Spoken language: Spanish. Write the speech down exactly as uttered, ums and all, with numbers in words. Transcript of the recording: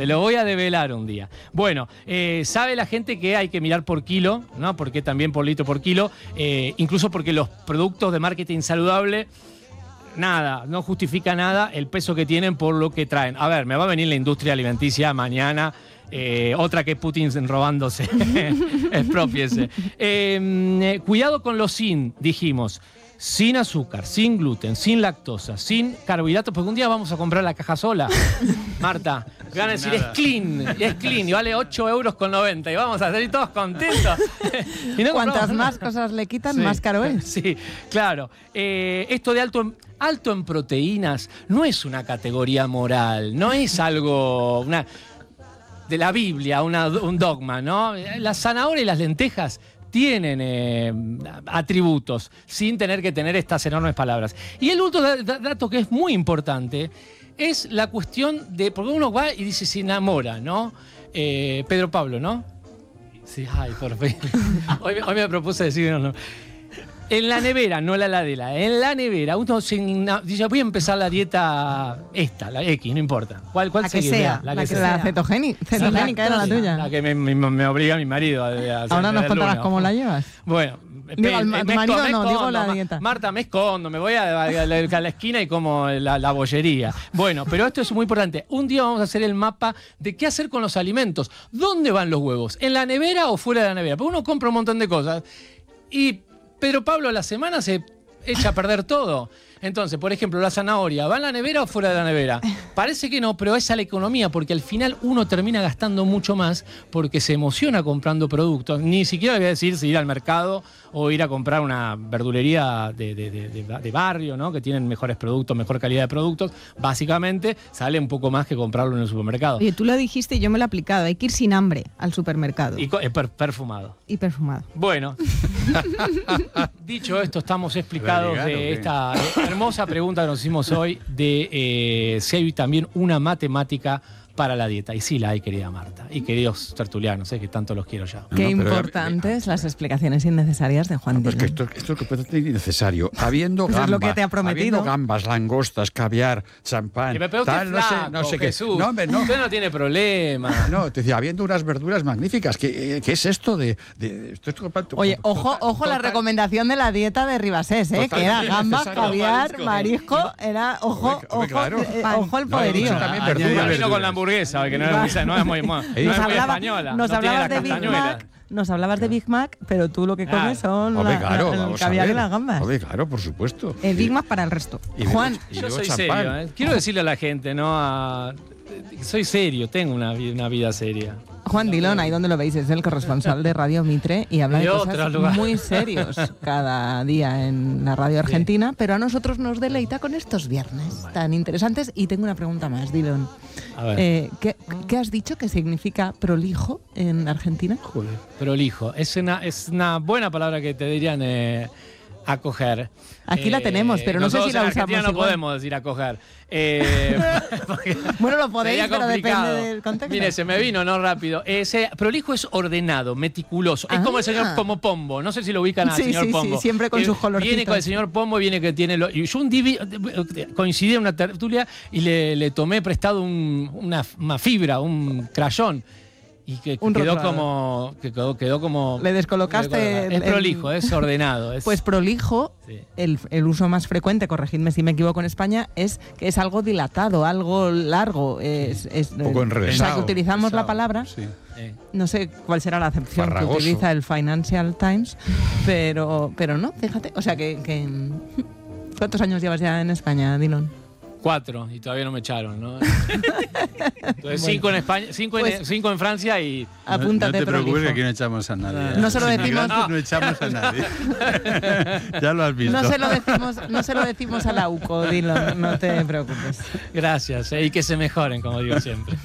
se lo voy a develar un día. Bueno, eh, sabe la gente que hay que mirar por kilo, ¿no? Porque también por litro por kilo, eh, incluso porque los productos de marketing saludable, nada, no justifica nada el peso que tienen por lo que traen. A ver, me va a venir la industria alimenticia mañana, eh, otra que Putin robándose, expropiese. Eh, cuidado con los sin, dijimos. Sin azúcar, sin gluten, sin lactosa, sin carbohidratos, porque un día vamos a comprar la caja sola. Marta, van a decir, nada. es clean, es clean, y vale ocho euros con noventa, y vamos a salir todos contentos. Y no Cuantas más cosas le quitan, sí, más caro es. Sí, claro. Eh, esto de alto en, alto en proteínas no es una categoría moral, no es algo una, de la Biblia, una, un dogma, ¿no? La zanahoria y las lentejas tienen eh, atributos, sin tener que tener estas enormes palabras. Y el otro dato que es muy importante es la cuestión de, porque uno va y dice, se enamora, ¿no? Eh, Pedro Pablo, ¿no? Sí, ay, por fin. Hoy, hoy me propuse decir, no, no. En la nevera, no la heladera, en la nevera, uno se, dice, voy a empezar la dieta esta, la X, no importa. ¿Cuál, cuál la que seguir? sea, la, la, que que sea. la cetogénica, cetogénica era la tuya. La que me, me, me obliga mi marido a, a hacer. Ahora nos contarás cómo la llevas. Bueno, digo, al me, tu marido me no, escondo, digo la Ma, dieta. Marta, me escondo, me voy a, a, a, la, a la esquina y como la, la bollería. Bueno, pero esto es muy importante. Un día vamos a hacer el mapa de qué hacer con los alimentos. ¿Dónde van los huevos? ¿En la nevera o fuera de la nevera? Porque uno compra un montón de cosas y Pedro Pablo a la semana se echa a perder todo. Entonces, por ejemplo, la zanahoria, ¿va en la nevera o fuera de la nevera? Parece que no, pero esa es la economía, porque al final uno termina gastando mucho más porque se emociona comprando productos. Ni siquiera voy a decir si ir al mercado o ir a comprar una verdulería de, de, de, de, de barrio, ¿no? Que tienen mejores productos, mejor calidad de productos. Básicamente, sale un poco más que comprarlo en el supermercado. Oye, tú lo dijiste y yo me lo he aplicado. Hay que ir sin hambre al supermercado. Y per perfumado. Y perfumado. Bueno, dicho esto, estamos explicados de esta hermosa pregunta que nos hicimos hoy de eh, si hay también una matemática para la dieta. Y sí la hay, querida Marta. Y queridos tertulianos, eh, que tanto los quiero ya. Qué no, pero, importantes eh, las explicaciones innecesarias de Juan no, Dillon. Es que esto, esto es completamente innecesario. Habiendo pues gambas, es lo que te ha prometido. Habiendo gambas, langostas, caviar, champán, Y me pregunté, tal, flaco, no sé, no sé qué. Jesús, No, hombre, no. Usted no tiene problema. No, te decía, habiendo unas verduras magníficas. ¿Qué, qué es esto de...? de esto es total, Oye, ojo, ojo la recomendación de la dieta de Ribasés, ¿eh? Que era gambas, caviar, marisco, marisco, era, ojo, hombre, hombre, claro. ojo, eh, ojo el No, poderío. no, también Ah, verduras, vino con la hamburguesa, que no es muy, no es muy, no es muy Nos, hablaba, española. nos no hablabas tiene de la Big castañuela. Mac, nos hablabas de Big Mac, pero tú lo que comes son Hombre, la, claro, la, el vamos caviar a ver. y las gambas. Hombre, claro, por supuesto. El Big Mac para el resto. Y Juan, luego, y Yo luego soy champán. serio, ¿eh? Quiero decirle a la gente, ¿no? A, soy serio, tengo una, una vida seria. Juan Dillon, ahí donde lo veis, es el corresponsal de Radio Mitre y habla de, de cosas lugar. muy serios cada día en la radio argentina, sí. Pero a nosotros nos deleita con estos viernes tan interesantes. Y tengo una pregunta más, Dillon. A ver. Eh, ¿qué, ¿Qué has dicho que significa prolijo en Argentina? Joder, prolijo. Es una, es una buena palabra que te dirían eh, acoger. Aquí eh, la tenemos, pero no sé si la en usamos Argentina no igual. podemos decir acoger. Eh, bueno, lo podéis, pero complicado. depende del contexto. Mire, se me vino, no rápido. Ese prolijo es ordenado, meticuloso. Ah. Es como el señor como Pombo. No sé si lo ubican al sí, señor sí, Pombo. Sí, siempre con eh, sus colorcitos. Viene con el señor Pombo, viene que tiene... Lo, y yo un día coincidí en una tertulia y le, le tomé prestado un, una, una fibra, un crayón. Y que un quedó rotulador. como, que quedó, quedó como... Le descolocaste... Le es prolijo, el... es ordenado. Es... Pues prolijo, sí. el, el uso más frecuente, corregidme si me equivoco en España, es que es algo dilatado, algo largo. Es, es, un poco enrevesado. O sea, que utilizamos pesado, la palabra... Sí. Eh. No sé cuál será la acepción Farragoso. que utiliza el Financial Times, pero, pero no, fíjate. O sea, que, que... ¿Cuántos años llevas ya en España, Dillon? Cuatro, y todavía no me echaron, ¿no? Entonces, bueno. cinco en España, cinco, pues, en, cinco en Francia y... Apúntate, no, no te preocupes, prolijo. que aquí no echamos a nadie. No se lo decimos... No, no echamos a nadie. Ya lo has visto. No se lo decimos, no se lo decimos a la U C O, Dillon, no te preocupes. Gracias, eh, y que se mejoren, como digo siempre.